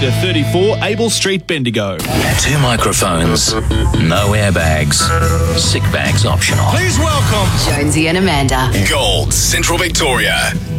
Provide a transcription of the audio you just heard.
to 34 Able Street, Bendigo. 2 microphones, no airbags, sick bags optional. Please welcome Jonesy and Amanda. Gold, Central Victoria.